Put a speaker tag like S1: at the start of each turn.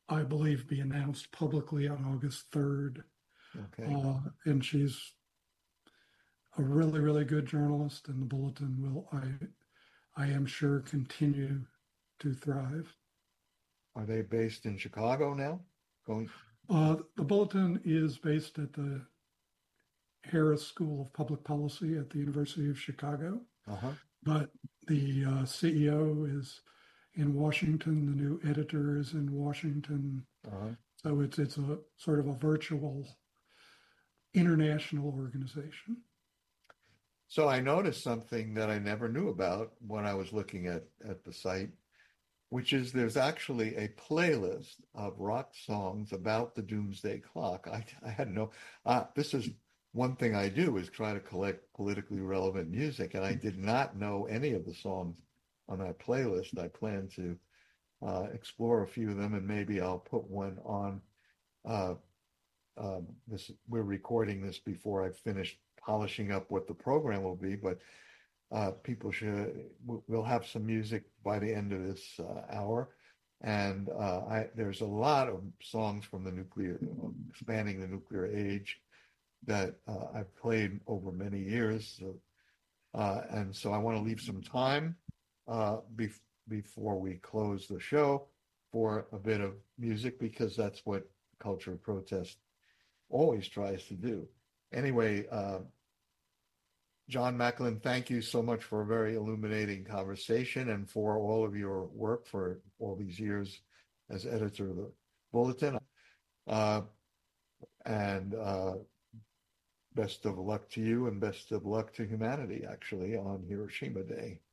S1: I believe, be announced publicly on August 3rd.
S2: Okay.
S1: And she's a really, really good journalist, and the Bulletin will, I am sure, continue to thrive.
S2: Are they based in Chicago now? Going.
S1: The Bulletin is based at the Harris School of Public Policy at the University of Chicago,
S2: Uh-huh.
S1: but the CEO is in Washington. The new editor is in Washington.
S2: Uh-huh.
S1: So it's a sort of a virtual international organization.
S2: So I noticed something that I never knew about when I was looking at the site, which is there's actually a playlist of rock songs about the Doomsday Clock. I had no, this is one thing I do is try to collect politically relevant music, and I did not know any of the songs on that playlist. I plan to explore a few of them, and maybe I'll put one on. Uh, this we're recording this before I've finished polishing up what the program will be, but people should we'll have some music by the end of this hour, and there's a lot of songs from the nuclear, spanning the nuclear age that I've played over many years. So, and so I want to leave some time before we close the show for a bit of music because that's what Culture of Protest always tries to do. Anyway, John Macklin, thank you so much for a very illuminating conversation and for all of your work for all these years as editor of the Bulletin. Uh, and best of luck to you and best of luck to humanity, actually, on Hiroshima Day.